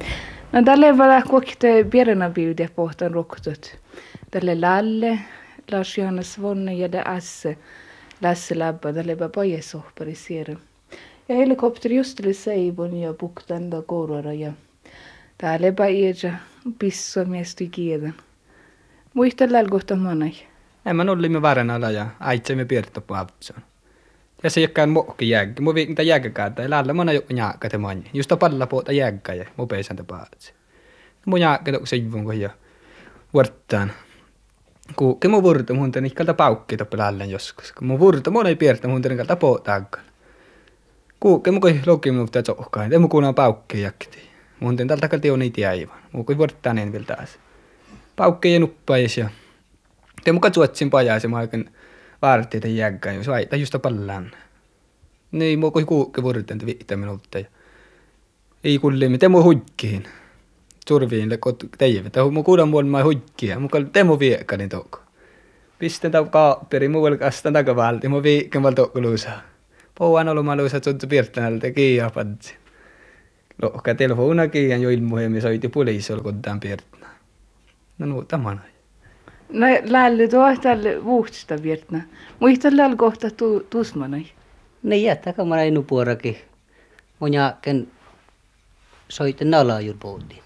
No tälle vielä kuokte pienenä piutia pohtan rokkutut. Tälle Lalle, Lars Johannes Vonne ja det Lasse Labba, tälle papajesohpari siere. Ja helikopteri just oli seivon ja puktan da kourora ja täällä paieja pissua miestu kieden. Muista läl kohta manai. En mä nollimme varenalla ja äitsemme piirto paavtsoon. Ja se jäkkään muokki jääkki. Mu viikta jääkäkään tai lailla mona joku jääkkä te manni. Just palla puolta jääkkä ja mu peisän te paavtsi. Mu jääkkä toku seivon ja vuortaan. Kuukke mu vurta mun tän ikkalta paukki toppe lallen joskus. Kun mu vurta mun ei piirtä mun tän ikkalta pootaakaan. Kuukke mu koi loki mu tää tsohkaan. Te mu kuunaan paukki jäkti. Mun tän tältä kalti on niitä aivan. Mu koi vuortaan en vielä taas. Paukki ja nuppais ja te muka tuotsin pajaa se maikan vaarteita jäggään, jos vaita just pallaan. Niin mua kui kuukke vuorten te viittä minulta. Ei kullimme, te mua huikkiin. Surviin lekot teivät. Mua kuudan muun maa huikkiin. Muka te mua viekkanin toko. Pisten tau kaapperi, mua kastan takavalti. Mua viikken val toko luusaa. Pouan ollut maa luusaa tuntu piirtänältä kiiaa padzi. Lohka telefonakin ja jo ilmuhemmin soiti poliisi olkoon piirtänä. No nuuta manai. No lälle tuo tälle vuhtista viertnä. Muista läl kohta tusmanai. Ne jättää kamara inu puorakin. Mun jääken soitin nalaa juuri puhuttiin.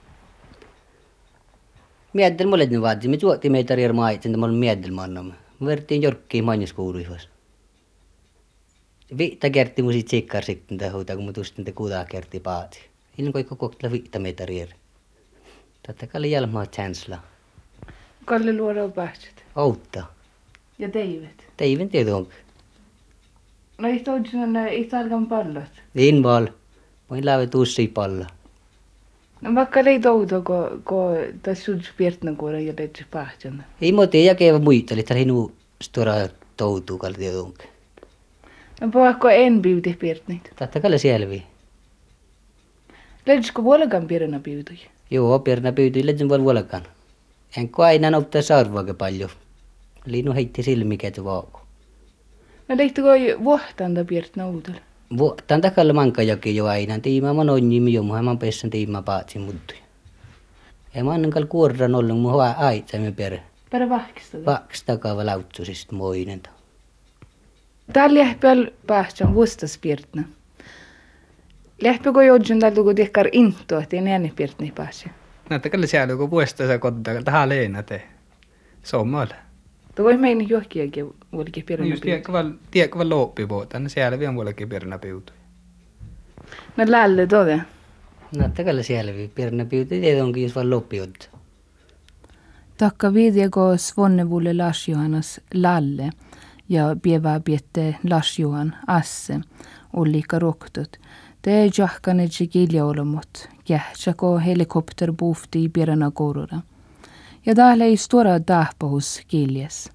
Mieddel mulle ne vaatsi. Me tuotti meitä riermaa itse, että me olemme miedelmannamme. Me vertiin jorkkiin mainoskuuluihos. Viitta kerti mun sit sikkar sitten tähuuta, kun mä tustin te kuudaa kerti paati. Ilman koikko koktella viitta meitä rier. Tätä kalli jälmaa chansla. Kalle luoda pääset. Outta. Ja teivet. Teiven tieto onko. No ei toisin ei alkan pallot. Niin val. Voin läve tuussi palla. No vaikka ei touta, kun tässä on viertnä kuolla ja leidsi päätjänä. Ei mä tiedä käydä muita, eli täällä hinu stora toutuu kalli tieto onko. No vaikka en piuti viertneitä. Tätä kalli selvii. Leidsikö vuolekan pienenä piutui? Joo, pienenä piutui leidsin vuolekan. Enkä aina ottaa sarvaakin paljon. Liinu heitti silmikäty vaako. No leihtikö vuohtanta piirtnä uudella? Vuohtaan takalla mankajakin jo aina. Tiimaa mä noin nimi jo, mä pessan tiimaa paatsin muttuja. Ja mä annan kall kuorran ollen mun aitsaimme perä. Perä vahkista. Vahkista takava lautsusista moinen. Täällä lähpäällä päästään vuostas piirtnä. Lähpääkö joudun täältä kun tehkar intoa, ettei näin piirtnä pääse? Näitä kalli siellä kun vuostassa kotta, tähän leena te. Sommalle. Tuo voi meidän johkiakin vuolikin piirtnä piutui. Tiedätkö vaan loppivuotta, niin siellä vielä vuolikin piirtnä piutui. No lälle todella. No takalla selvii. Piirtnä piutui tieto onkin, jos vaan loppiutta. Takka viidjako Svonnevulle Lars Johannes Lalle ja pievää piette Lars Johan Asse olliikka roktut. Te jahkanetsi kiljaolomot, kähtsako helikopter buufti piirana kourura. Ja täällä ei stora tahpahus kiljes.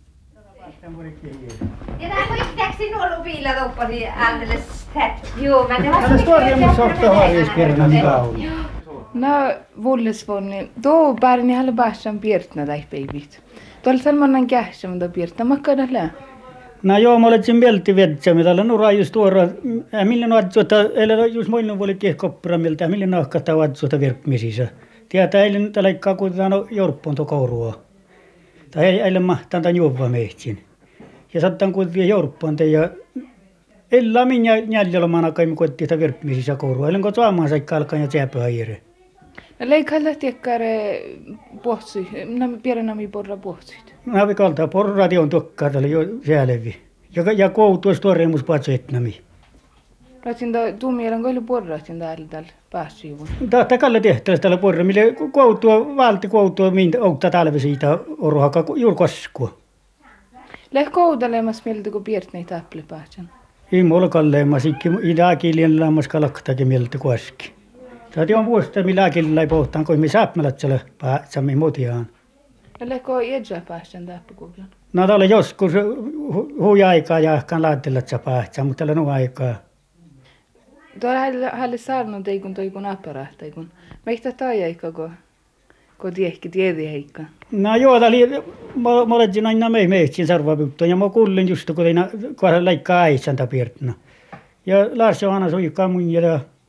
Ja där var inte taxin och bilar uppåt alldeles tätt. Jo, men det var Alla står ju mot sorta harjuspirnan kaun. No, vullesvonni. Tuo päärni halle päästään piirtnä tai peivit. Tuolla salmannan kähtsä, mutta piirtnä makkada lää. No joo, mä oletsin mielti vedsämme. Täällä nuraa just tuora. Millen adsuota, eli just moinen vuoli kiehkoppura mieltä. Millen ahkata adsuota virkmisissä. Tietää eilen tällä ikkaa kuitenkaan jorppuun tuo kourua. Tai eilen mahtaan tämän juovaa mehtsin. Ja sattaan kuitenkin jorppuun ja ella minä jäljellä kai koettiin sitä virkmisissä kourua. Eilen kun saamaan saikka alkaa ja tsääpää hiire. No leikalla tiekkare pohtsui. Nämä pienenämi porra pohtuit. Mä vi kaltaa porrati on tokkaa täällä jo säälevi. Ja koutuus tuoreemus patso etnämi. Ratsin tuu mielen koilu porratin täällä päässyivun. Takalle tehtävässä täällä porra, millä koutua minkä oukta talvi siitä orohaka juuri koskua. Läh koudalemas mieltä kun piirtneitä äppele pääsän. Ei mulla kalleema sikki idäkiilien lämmäs kalaktakin mieltä koski. Tätä on vuosta millä äkillä ei pohtaan, kun me sääpmälät siellä päätsämme motiaan. No lähkö jädsä pääsän täppikuvlan? No täällä joskus huja aikaa ja ehkä laittelat sä päätsä, mutta täällä on aikaa. Tuolla hälle saarnon toikun apparahtaikun. Meitä tai aika kun tiedi heikka. No joo, mä oletsin aina mehtsin sarvapyttöä ja mä kuulin just kun leikkaa äitsäntä piirtänä. Ja Lars Johannes uikaa mun ja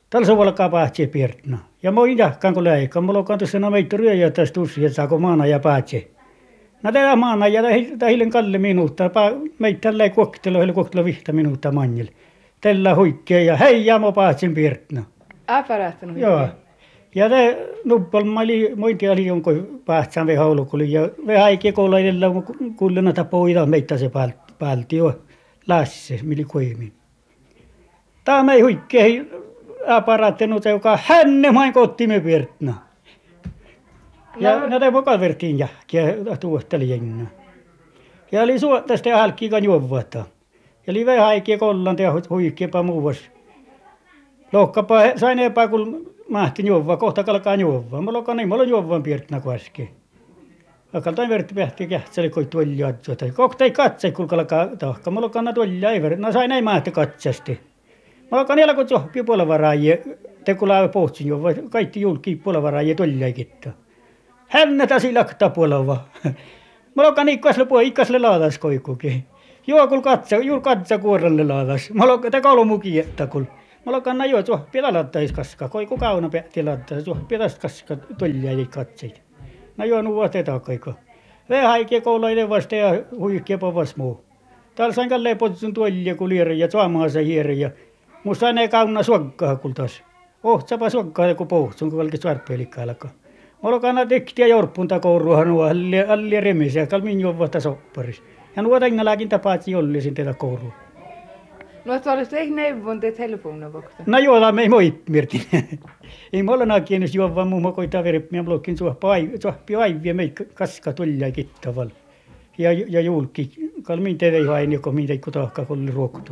Tällä se voi olla päätse piirtänä. Ja moi jahkaan kun läikään. Mulla on tuossa meitä ryöjä tästä tussi, että saako maana ja päätse. No tämä maana ja hiilen kalle minuuttia. Meitä tällä ei koktelo 5 minuuttia manjille. Tällä huikkeen ja hei ja mä päätsen piirtänä. Aparaattanut. Joo. Ja te nuppal mointi oli jonkun päähtsään vähän olukuli ja vähän eikä kolla edellä kullena tapoida meitä se päälti jo lässe mili koimin. Tämä ei huikkeen aparaattanut joka hänne main kottimme piirtänä. Ja näitä voka vertiin jahkia tuohteli jengä. Ja oli suottaista hälkkiikan juovata. Ja oli vähän eikä kollan ja huikkeepa muuvas. Lohkapa sain epä kun mahtin juovaa, kohta kalkaa juovaa. Mulla on juovaan piirtänä kuin äsken. Kaltain verti pähti kähtseli koi tuolla adjota. Kohta ei katse kun kalkaa tahka. Mulla on tuolla ei verti. No sain ei mahti katsasti. Mulla on niillä kun sohpii puolevaraajia. Te kun läävä pohtsin juovaa. Kaikki julkii puolevaraajia tuolla ei kittaa. Hännätä silakta puoleva. Mulla on ikkasle laadas koikukin. Juokul katsa kuoralle laadas. Mulla on te kalumuki että kun. Mulla kanna jo tuo pilalattais kaska, koi kauna päätti laittaa tuo pilast kaska tuolla ei katseita. No joo nuotetaan kaikko. Vähän aikaa koulainen vasta ja huikkeepa vas muu. Täällä sain kalleen potsun tuolla kun liere ja saamaansa hiere ja musta aina kauna suokkaa kultas. Ohtsapa suokkaa kun pohtsun kun valkis varpeelikka alkaa. Mulla kanna tektiä jorpunta kouruhan nuo allia remisiä kalmin juovasta sopparis. Ja nuo tengalaakin tapaatsi jollisin tätä kourua. No että olisi ehkä neuvon teet helpommin vokta. No joo, me ei moi mirtin. Ei mulla nakien jos juovaa muu koittaa verippiä blokkin suohpi aivia mei kaska tulla kittavalla. Ja julki kalmin tevei hain joko mitä ei kutahka kolli ruoktu.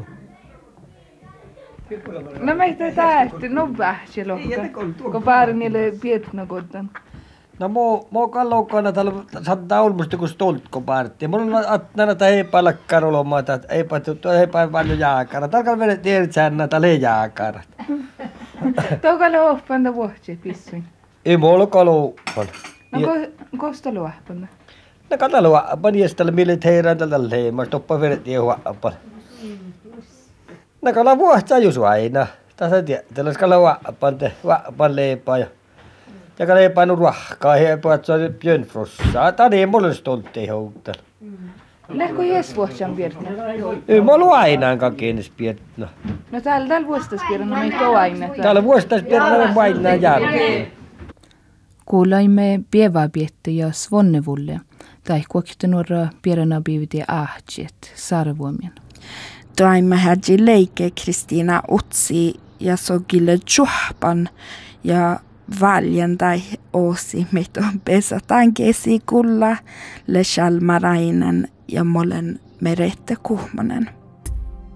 No meitä tähti, no vähsi lohka. Kun paari niille pietnä kotan. No mo kalloukkaana täällä saattaa olmusta kun stoltko partti. Mulla on näitä ei palkkaan olomaa, että ei paljon jääkara. Tarkkaan menet tiedätkään näitä le jääkarat. Tokalle ohpanda vuoksi pissuin. Ei mulla kalloukkaan. No kosta luohpanda. No katsotaan luohpan jäställä mille teirään tältä leimasta. Toppa vedettiin luohpan. No kalla vuohtaa just aina. Tässä tiedätkään, kalla luohpan leipaa. Ja kun ei painu ruohkaa, he puhuvat, että se on björnfrossaa. Tämä ei mulle stoltti houtella. Lähkö jes vuoksiaan piirtänä? Ei mulla ole aina kakeenis piirtänä. No täällä vuostas piirtänä, meitä on aina. Täällä vuostas piirtänä on aina jälkeen. Kuulaimme pievabiette ja svonnevulle. Tai kuokta nuora piirtänä biivitiä ahtiet sarvuomien. Toimme hädji leike Kristiina Utsi ja sogille juhpan ja valjentai osi meitä on pesataan kesikulla le Shalmarainen ja molen merette kuhmonen.